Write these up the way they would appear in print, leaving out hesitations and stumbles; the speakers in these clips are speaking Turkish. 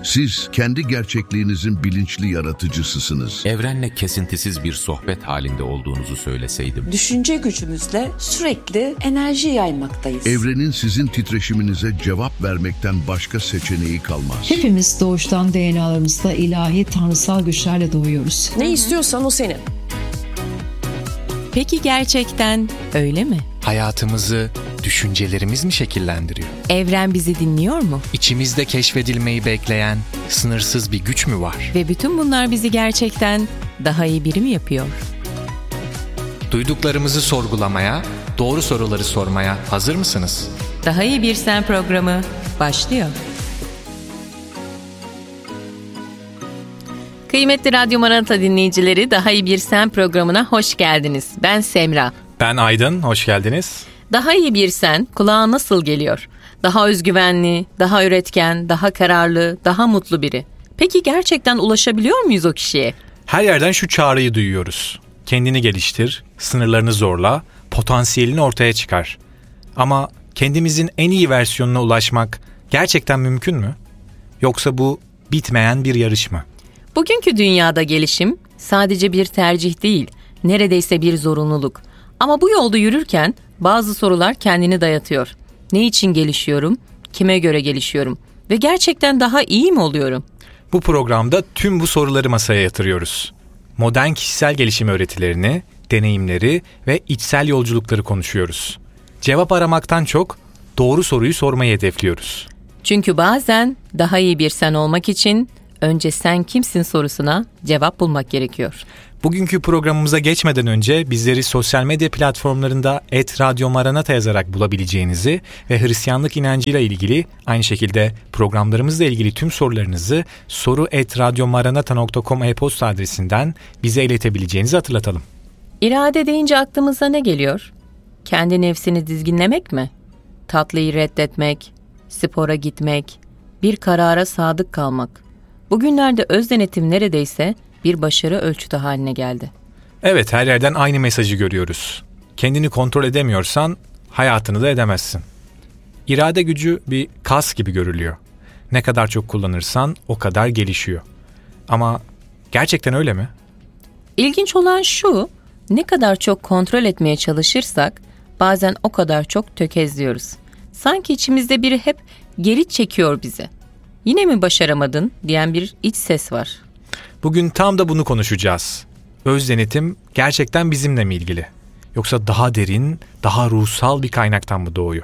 Siz kendi gerçekliğinizin bilinçli yaratıcısısınız. Evrenle kesintisiz bir sohbet halinde olduğunuzu söyleseydim. Düşünce gücümüzle sürekli enerji yaymaktayız. Evrenin sizin titreşiminize cevap vermekten başka seçeneği kalmaz. Hepimiz doğuştan DNA'larımızda ilahi tanrısal güçlerle doğuyoruz. Ne istiyorsan o senin. Peki gerçekten öyle mi? Hayatımızı düşüncelerimiz mi şekillendiriyor? Evren bizi dinliyor mu? İçimizde keşfedilmeyi bekleyen sınırsız bir güç mü var? Ve bütün bunlar bizi gerçekten daha iyi biri mi yapıyor? Duyduklarımızı sorgulamaya, doğru soruları sormaya hazır mısınız? Daha iyi bir sen programı başlıyor. Kıymetli Radyo Maranata dinleyicileri, Daha iyi bir sen programına hoş geldiniz. Ben Semra. Ben Aydın, hoş geldiniz. Daha iyi bir sen kulağa nasıl geliyor? Daha özgüvenli, daha üretken, daha kararlı, daha mutlu biri. Peki gerçekten ulaşabiliyor muyuz o kişiye? Her yerden şu çağrıyı duyuyoruz. Kendini geliştir, sınırlarını zorla, potansiyelini ortaya çıkar. Ama kendimizin en iyi versiyonuna ulaşmak gerçekten mümkün mü? Yoksa bu bitmeyen bir yarış mı? Bugünkü dünyada gelişim sadece bir tercih değil, neredeyse bir zorunluluk. Ama bu yolda yürürken bazı sorular kendini dayatıyor. Ne için gelişiyorum? Kime göre gelişiyorum? Ve gerçekten daha iyi mi oluyorum? Bu programda tüm bu soruları masaya yatırıyoruz. Modern kişisel gelişim öğretilerini, deneyimleri ve içsel yolculukları konuşuyoruz. Cevap aramaktan çok doğru soruyu sormayı hedefliyoruz. Çünkü bazen daha iyi bir sen olmak için önce sen kimsin sorusuna cevap bulmak gerekiyor. Bugünkü programımıza geçmeden önce bizleri sosyal medya platformlarında @Radyo Maranata yazarak bulabileceğinizi ve Hristiyanlık inancıyla ilgili aynı şekilde programlarımızla ilgili tüm sorularınızı soru@radyomaranata.com e-posta adresinden bize iletebileceğinizi hatırlatalım. İrade deyince aklımıza ne geliyor? Kendi nefsini dizginlemek mi? Tatlıyı reddetmek, spora gitmek, bir karara sadık kalmak. Bugünlerde öz denetim neredeyse bir başarı ölçütü haline geldi. Evet, her yerden aynı mesajı görüyoruz. Kendini kontrol edemiyorsan hayatını da edemezsin. İrade gücü bir kas gibi görülüyor. Ne kadar çok kullanırsan o kadar gelişiyor. Ama gerçekten öyle mi? İlginç olan şu, ne kadar çok kontrol etmeye çalışırsak bazen o kadar çok tökezliyoruz. Sanki içimizde biri hep geri çekiyor bizi. Yine mi başaramadın diyen bir iç ses var. Bugün tam da bunu konuşacağız. Öz denetim gerçekten bizimle mi ilgili? Yoksa daha derin, daha ruhsal bir kaynaktan mı doğuyor?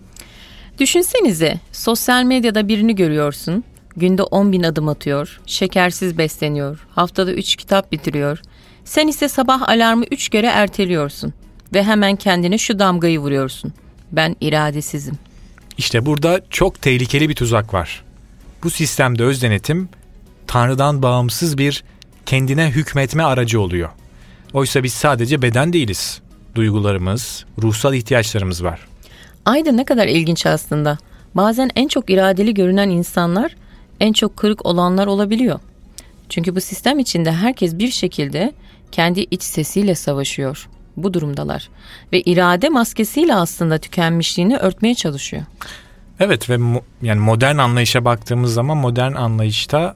Düşünsenize, sosyal medyada birini görüyorsun. Günde 10.000 adım atıyor, şekersiz besleniyor, haftada 3 kitap bitiriyor. Sen ise sabah alarmı 3 kere erteliyorsun. Ve hemen kendine şu damgayı vuruyorsun. Ben iradesizim. İşte burada çok tehlikeli bir tuzak var. Bu sistemde öz denetim Tanrı'dan bağımsız bir kendine hükmetme aracı oluyor. Oysa biz sadece beden değiliz. Duygularımız, ruhsal ihtiyaçlarımız var. Ayda ne kadar ilginç aslında. Bazen en çok iradeli görünen insanlar en çok kırık olanlar olabiliyor. Çünkü bu sistem içinde herkes bir şekilde kendi iç sesiyle savaşıyor. Bu durumdalar. Ve irade maskesiyle aslında tükenmişliğini örtmeye çalışıyor. Evet ve yani modern anlayışa baktığımız zaman modern anlayışta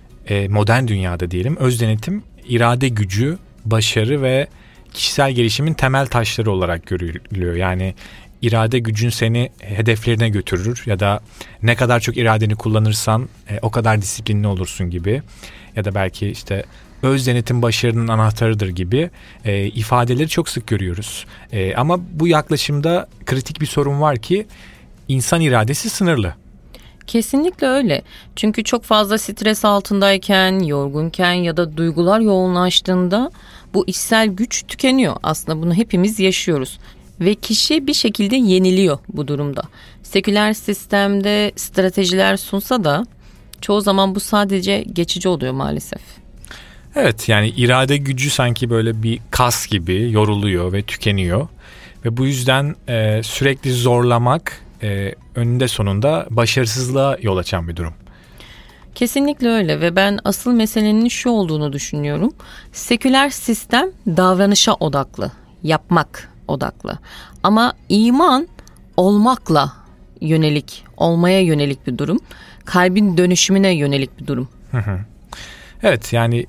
modern dünyada diyelim öz denetim irade gücü, başarı ve kişisel gelişimin temel taşları olarak görülüyor. Yani irade gücün seni hedeflerine götürür ya da ne kadar çok iradeni kullanırsan o kadar disiplinli olursun gibi ya da belki işte öz denetim başarının anahtarıdır gibi ifadeleri çok sık görüyoruz. Ama bu yaklaşımda kritik bir sorun var ki insan iradesi sınırlı. Kesinlikle öyle. Çünkü çok fazla stres altındayken, yorgunken ya da duygular yoğunlaştığında bu içsel güç tükeniyor. Aslında bunu hepimiz yaşıyoruz. Ve kişi bir şekilde yeniliyor bu durumda. Seküler sistemde stratejiler sunsa da çoğu zaman bu sadece geçici oluyor maalesef. Evet, yani irade gücü sanki böyle bir kas gibi yoruluyor ve tükeniyor. Ve bu yüzden sürekli zorlamak önünde sonunda başarısızlığa yol açan bir durum. Kesinlikle öyle ve ben asıl meselenin şu olduğunu düşünüyorum. Seküler sistem davranışa odaklı, yapmak odaklı. Ama iman olmakla yönelik, olmaya yönelik bir durum. kalbin dönüşümüne yönelik bir durum. Evet, yani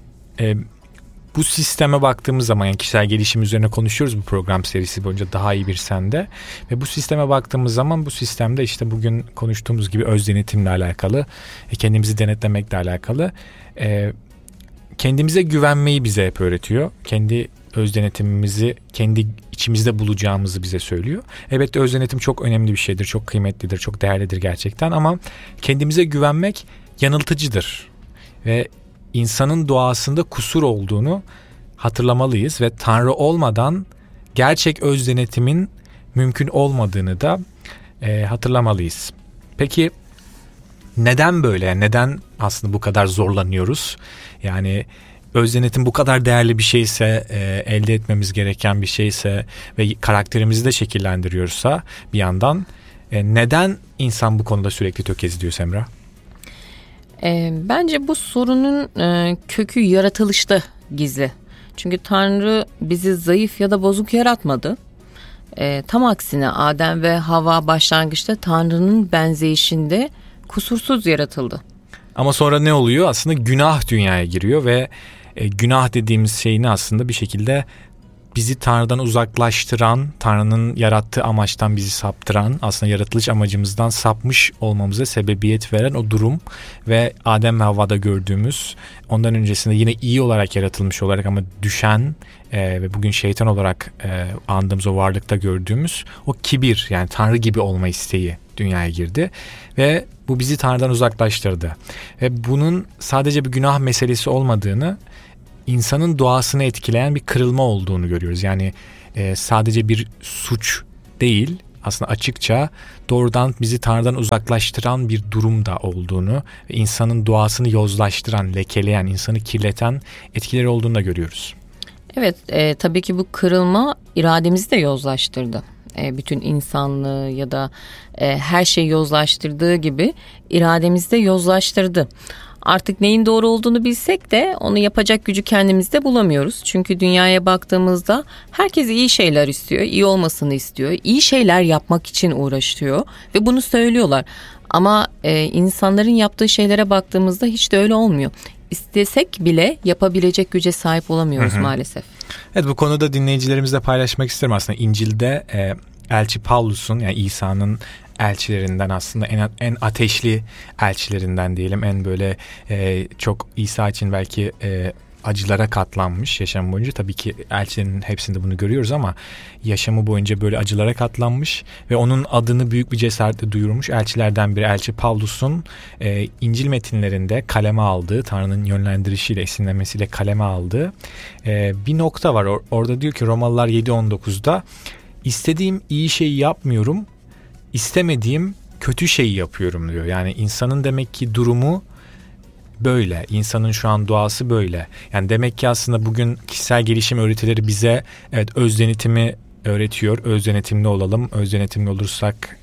bu sisteme baktığımız zaman, yani kişisel gelişim üzerine konuşuyoruz bu program serisi boyunca, daha iyi bir sende. Ve bu sisteme baktığımız zaman bu sistemde işte bugün konuştuğumuz gibi öz denetimle alakalı, kendimizi denetlemekle alakalı, kendimize güvenmeyi bize hep öğretiyor. Kendi öz denetimimizi kendi içimizde bulacağımızı bize söylüyor. Elbette öz denetim çok önemli bir şeydir, çok kıymetlidir, çok değerlidir gerçekten, ama kendimize güvenmek yanıltıcıdır. Ve insanın doğasında kusur olduğunu hatırlamalıyız ve Tanrı olmadan gerçek öz denetimin mümkün olmadığını da hatırlamalıyız. Peki neden böyle? Neden aslında bu kadar zorlanıyoruz? Yani öz denetim bu kadar değerli bir şeyse, elde etmemiz gereken bir şeyse ve karakterimizi de şekillendiriyorsa bir yandan, neden insan bu konuda sürekli tökezliyor Semra? Bence bu sorunun kökü yaratılışta gizli. Çünkü Tanrı bizi zayıf ya da bozuk yaratmadı. Tam aksine Adem ve Havva başlangıçta Tanrı'nın benzeyişinde kusursuz yaratıldı. Ama sonra ne oluyor? Aslında günah dünyaya giriyor ve günah dediğimiz şeyini aslında bir şekilde bizi Tanrı'dan uzaklaştıran, Tanrı'nın yarattığı amaçtan bizi saptıran, aslında yaratılış amacımızdan sapmış olmamıza sebebiyet veren o durum ve Adem ve Havva'da gördüğümüz, ondan öncesinde yine iyi olarak yaratılmış olarak ama düşen ve bugün şeytan olarak andığımız o varlıkta gördüğümüz o kibir, yani Tanrı gibi olma isteği dünyaya girdi ve bu bizi Tanrı'dan uzaklaştırdı. Ve bunun sadece bir günah meselesi olmadığını, insanın doğasını etkileyen bir kırılma olduğunu görüyoruz. Yani sadece bir suç değil, aslında açıkça doğrudan bizi Tanrı'dan uzaklaştıran bir durum da olduğunu ve insanın doğasını yozlaştıran, lekeleyen, insanı kirleten etkileri olduğunu da görüyoruz. Evet, tabii ki bu kırılma irademizi de yozlaştırdı. Bütün insanlığı ya da her şeyi yozlaştırdığı gibi irademizi de yozlaştırdı. Artık neyin doğru olduğunu bilsek de onu yapacak gücü kendimizde bulamıyoruz. Çünkü dünyaya baktığımızda herkes iyi şeyler istiyor, iyi olmasını istiyor, iyi şeyler yapmak için uğraşıyor ve bunu söylüyorlar. Ama insanların yaptığı şeylere baktığımızda hiç de öyle olmuyor. İstesek bile yapabilecek güce sahip olamıyoruz maalesef. Evet, bu konuda dinleyicilerimizle paylaşmak isterim aslında. İncil'de Elçi Pavlus'un, yani İsa'nın elçilerinden, aslında en ateşli elçilerinden diyelim, en böyle çok İsa için belki acılara katlanmış yaşam boyunca. Tabii ki elçilerin hepsinde bunu görüyoruz ama yaşamı boyunca böyle acılara katlanmış ve onun adını büyük bir cesaretle duyurmuş elçilerden biri Elçi Pavlus'un İncil metinlerinde kaleme aldığı, Tanrı'nın yönlendirişiyle, esinlemesiyle kaleme aldığı bir nokta var. Orada diyor ki Romalılar 7.19'da, istediğim iyi şeyi yapmıyorum, istemediğim kötü şeyi yapıyorum diyor. Yani insanın demek ki durumu böyle. İnsanın şu an doğası böyle. Yani demek ki aslında bugün kişisel gelişim öğretileri bize evet öz denetimi öğretiyor. Öz denetimli olalım. Öz denetimli olursak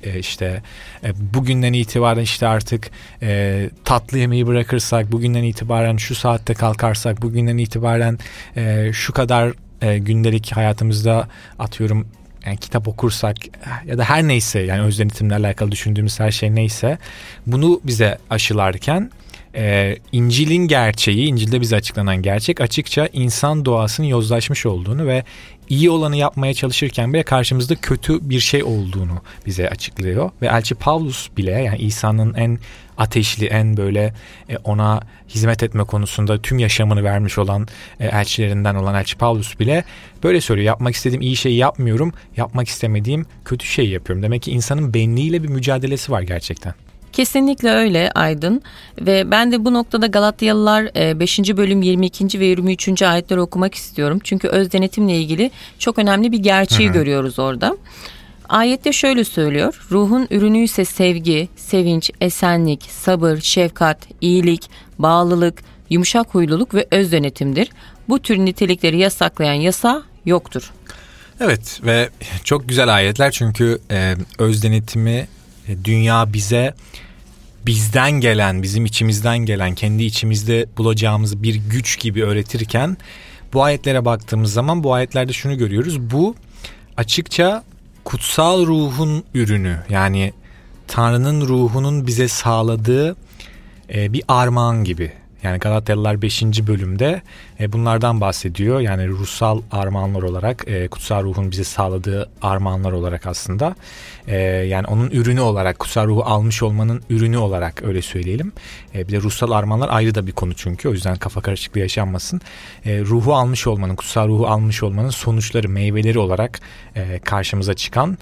bugünden itibaren işte artık tatlı yemeği bırakırsak, bugünden itibaren şu saatte kalkarsak, bugünden itibaren şu kadar gündelik hayatımızda atıyorum yani kitap okursak ya da her neyse, yani öz denetimle alakalı düşündüğümüz her şey neyse, bunu bize aşılarken İncil'in gerçeği, İncil'de bize açıklanan gerçek açıkça insan doğasının yozlaşmış olduğunu ve iyi olanı yapmaya çalışırken bile karşımızda kötü bir şey olduğunu bize açıklıyor. Ve Elçi Pavlus bile, yani İsa'nın en ateşli, en böyle ona hizmet etme konusunda tüm yaşamını vermiş olan elçilerinden olan Elçi Pavlus bile böyle söylüyor. Yapmak istediğim iyi şeyi yapmıyorum, yapmak istemediğim kötü şeyi yapıyorum. Demek ki insanın benliğiyle bir mücadelesi var gerçekten. Kesinlikle öyle Aydın, ve ben de bu noktada Galatyalılar 5. bölüm 22. ve 23. ayetleri okumak istiyorum. Çünkü öz denetimle ilgili çok önemli bir gerçeği görüyoruz orada. Ayette şöyle söylüyor: ruhun ürünü ise sevgi, sevinç, esenlik, sabır, şefkat, iyilik, bağlılık, yumuşak huyluluk ve öz denetimdir. Bu tür nitelikleri yasaklayan yasa yoktur. Evet, ve çok güzel ayetler, çünkü öz denetimi dünya bize bizden gelen, bizim içimizden gelen, kendi içimizde bulacağımız bir güç gibi öğretirken bu ayetlere baktığımız zaman bu ayetlerde şunu görüyoruz: bu açıkça kutsal ruhun ürünü, yani Tanrı'nın ruhunun bize sağladığı bir armağan gibi. Yani Galatyalılar 5. bölümde bunlardan bahsediyor. Yani ruhsal armağanlar olarak, kutsal ruhun bize sağladığı armağanlar olarak aslında. Yani onun ürünü olarak, kutsal ruhu almış olmanın ürünü olarak öyle söyleyelim. Bir de ruhsal armağanlar ayrı da bir konu çünkü. O yüzden kafa karışıklığı yaşanmasın. Ruhu almış olmanın, kutsal ruhu almış olmanın sonuçları, meyveleri olarak karşımıza çıkan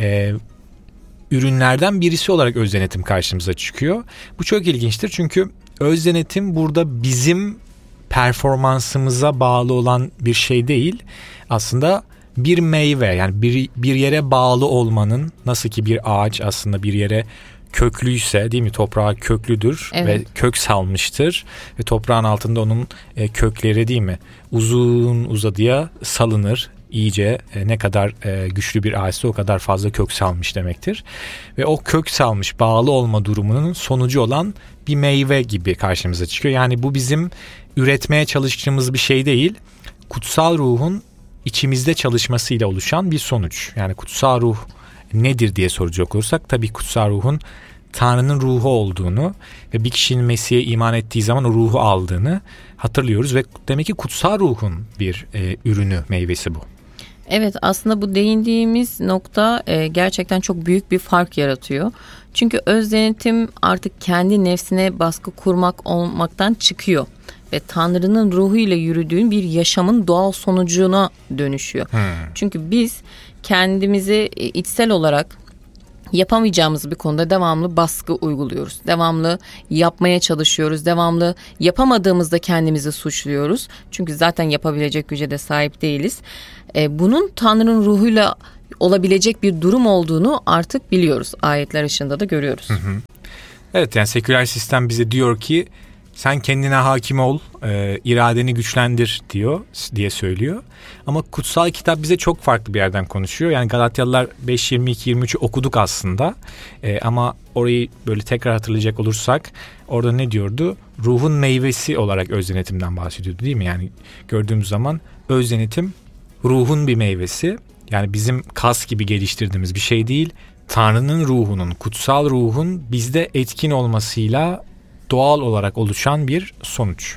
ürünlerden birisi olarak öz denetim karşımıza çıkıyor. Bu çok ilginçtir çünkü öz denetim burada bizim performansımıza bağlı olan bir şey değil. Aslında bir meyve, yani bir yere bağlı olmanın, nasıl ki bir ağaç aslında bir yere köklüyse, değil mi, toprağa köklüdür, evet, ve kök salmıştır ve toprağın altında onun kökleri, değil mi, uzun uzadıya salınır. İyice ne kadar güçlü bir ağaçsa o kadar fazla kök salmış demektir. Ve o kök salmış bağlı olma durumunun sonucu olan bir meyve gibi karşımıza çıkıyor. Yani bu bizim üretmeye çalıştığımız bir şey değil. Kutsal ruhun içimizde çalışmasıyla oluşan bir sonuç. Yani kutsal ruh nedir diye soracak olursak, tabii kutsal ruhun Tanrı'nın ruhu olduğunu ve bir kişinin Mesih'e iman ettiği zaman o ruhu aldığını hatırlıyoruz ve demek ki kutsal ruhun bir ürünü, meyvesi bu. Evet, aslında bu değindiğimiz nokta gerçekten çok büyük bir fark yaratıyor. Çünkü öz denetim artık kendi nefsine baskı kurmak olmaktan çıkıyor ve Tanrı'nın ruhuyla yürüdüğün bir yaşamın doğal sonucuna dönüşüyor. Çünkü biz kendimizi içsel olarak yapamayacağımız bir konuda devamlı baskı uyguluyoruz. Devamlı yapmaya çalışıyoruz. Devamlı yapamadığımızda kendimizi suçluyoruz. Çünkü zaten yapabilecek güce de sahip değiliz. Bunun Tanrı'nın ruhuyla olabilecek bir durum olduğunu artık biliyoruz. Ayetler ışığında da görüyoruz. Evet, yani seküler sistem bize diyor ki sen kendine hakim ol, iradeni güçlendir diye söylüyor. Ama kutsal kitap bize çok farklı bir yerden konuşuyor. Yani Galatyalılar 5:22-23'ü okuduk aslında. Ama orayı böyle tekrar hatırlayacak olursak orada ne diyordu? Ruhun meyvesi olarak öz denetimden bahsediyordu, değil mi? Yani gördüğümüz zaman öz denetim ruhun bir meyvesi. Yani bizim kas gibi geliştirdiğimiz bir şey değil. Tanrı'nın ruhunun, kutsal ruhun bizde etkin olmasıyla doğal olarak oluşan bir sonuç.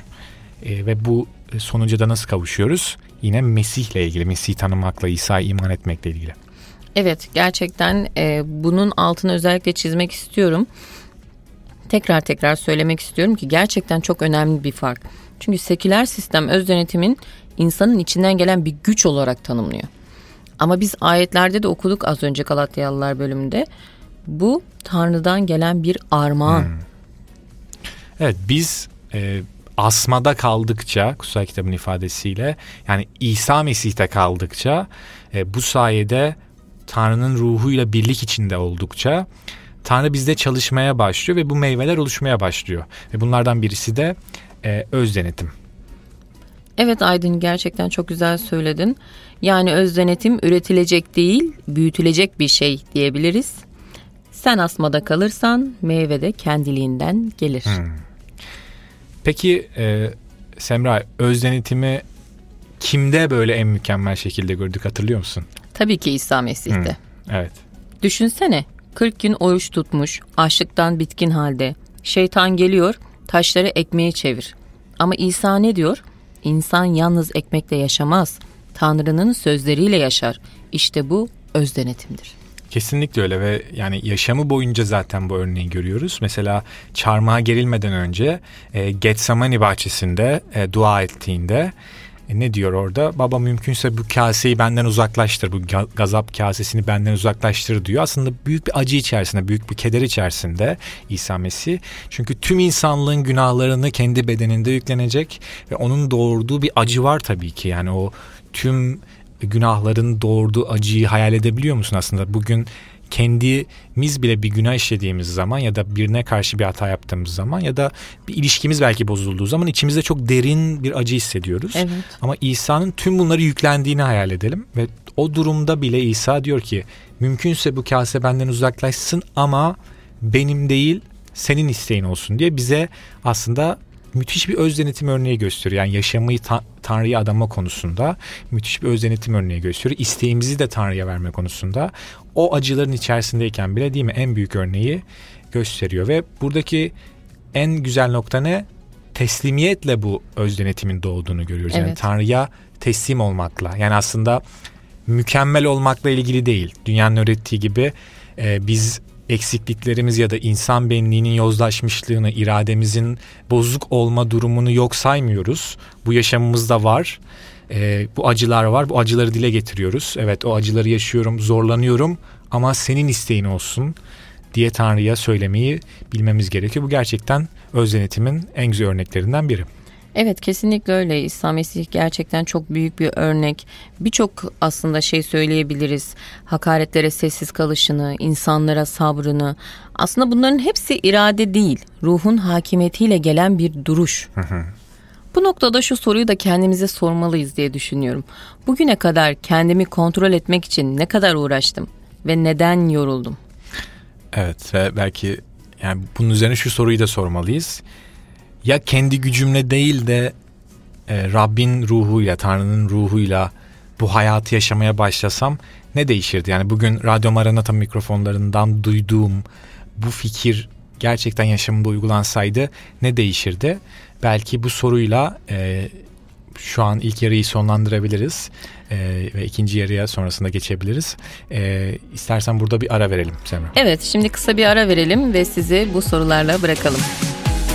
Ve bu sonuca da nasıl kavuşuyoruz? Yine Mesih'le ilgili, Mesih'i tanımakla, İsa'ya iman etmekle ilgili. Evet, gerçekten bunun altını özellikle çizmek istiyorum. Tekrar söylemek istiyorum ki gerçekten çok önemli bir fark. Çünkü seküler sistem öz denetimin insanın içinden gelen bir güç olarak tanımlıyor. Ama biz ayetlerde de okuduk az önce Galatyalılar bölümünde. Bu Tanrı'dan gelen bir armağan. Evet, biz asmada kaldıkça, kutsal kitabın ifadesiyle, yani İsa Mesih'te kaldıkça, bu sayede Tanrı'nın ruhuyla birlik içinde oldukça Tanrı bizde çalışmaya başlıyor ve bu meyveler oluşmaya başlıyor. Ve bunlardan birisi de öz denetim. Evet Aydın, gerçekten çok güzel söyledin. Yani öz denetim üretilecek değil, büyütülecek bir şey diyebiliriz. Sen asmada kalırsan meyve de kendiliğinden gelir. Peki Semra, öz denetimi kimde böyle en mükemmel şekilde gördük, hatırlıyor musun? Tabii ki İsa Mesih'te. Evet. Düşünsene, 40 gün oruç tutmuş, açlıktan bitkin halde. Şeytan geliyor, taşları ekmeğe çevir. Ama İsa ne diyor? İnsan yalnız ekmekle yaşamaz, Tanrı'nın sözleriyle yaşar. İşte bu öz denetimdir. Kesinlikle öyle ve yani yaşamı boyunca zaten bu örneği görüyoruz. Mesela çarmıha gerilmeden önce Getsemani bahçesinde dua ettiğinde ne diyor orada? Baba, mümkünse bu kaseyi benden uzaklaştır, bu gazap kasesini benden uzaklaştır diyor. Aslında büyük bir acı içerisinde, büyük bir keder içerisinde İsa Mesih. Çünkü tüm insanlığın günahlarını kendi bedeninde yüklenecek ve onun doğurduğu bir acı var tabii ki. Yani o tüm günahların doğurduğu acıyı hayal edebiliyor musun aslında? Bugün kendimiz bile bir günah işlediğimiz zaman ya da birine karşı bir hata yaptığımız zaman ya da bir ilişkimiz belki bozulduğu zaman içimizde çok derin bir acı hissediyoruz. Evet. Ama İsa'nın tüm bunları yüklendiğini hayal edelim ve o durumda bile İsa diyor ki mümkünse bu kase benden uzaklaşsın ama benim değil senin isteğin olsun diye bize aslında müthiş bir öz denetim örneği gösteriyor. Yani yaşamayı Tanrı'ya adama konusunda müthiş bir öz denetim örneği gösteriyor. İsteğimizi de Tanrı'ya verme konusunda o acıların içerisindeyken bile, değil mi, en büyük örneği gösteriyor. Ve buradaki en güzel nokta ne? Teslimiyetle bu öz denetimin doğduğunu görüyoruz. Yani Evet. Tanrı'ya teslim olmakla. Yani aslında mükemmel olmakla ilgili değil. Dünyanın öğrettiği gibi biz eksikliklerimiz ya da insan benliğinin yozlaşmışlığını, irademizin bozuk olma durumunu yok saymıyoruz. Bu yaşamımızda var. Bu acılar var. Bu acıları dile getiriyoruz. Evet, o acıları yaşıyorum, zorlanıyorum ama senin isteğin olsun diye Tanrı'ya söylemeyi bilmemiz gerekiyor. Bu gerçekten öz denetimin en güzel örneklerinden biri. Evet, kesinlikle öyle. İsa Mesih gerçekten çok büyük bir örnek. Birçok aslında şey söyleyebiliriz. Hakaretlere sessiz kalışını, insanlara sabrını. Aslında bunların hepsi irade değil, ruhun hakimiyetiyle gelen bir duruş. Bu noktada şu soruyu da kendimize sormalıyız diye düşünüyorum. Bugüne kadar kendimi kontrol etmek için ne kadar uğraştım ve neden yoruldum? Evet, ve belki yani bunun üzerine şu soruyu da sormalıyız. Ya kendi gücümle değil de Rabbin ruhuyla, Tanrı'nın ruhuyla bu hayatı yaşamaya başlasam ne değişirdi? Yani bugün Radyo Maranatha mikrofonlarından duyduğum bu fikir gerçekten yaşamımda uygulansaydı ne değişirdi? Belki bu soruyla şu an ilk yarıyı sonlandırabiliriz ve ikinci yarıya sonrasında geçebiliriz. İstersen burada bir ara verelim Semra. Evet, şimdi kısa bir ara verelim ve sizi bu sorularla bırakalım.